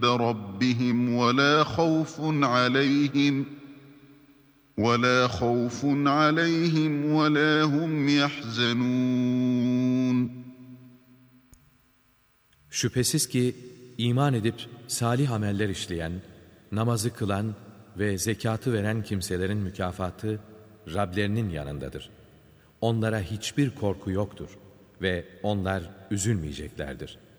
رَبِّهِمْ وَلَا خَوْفٌ عَلَيْهِمْ وَلَا هُمْ يَحْزَنُونَ. Şüphesiz ki iman edip salih ameller işleyen, namazı kılan ve zekatı veren kimselerin mükafatı Rablerinin yanındadır. Onlara hiçbir korku yoktur ve onlar üzülmeyeceklerdir.